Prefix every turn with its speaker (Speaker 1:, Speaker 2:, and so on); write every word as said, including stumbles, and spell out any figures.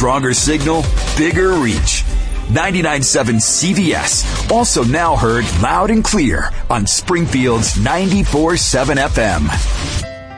Speaker 1: Stronger signal, bigger reach. ninety-nine point seven C V S. Also now heard loud and clear on Springfield's ninety-four point seven F M.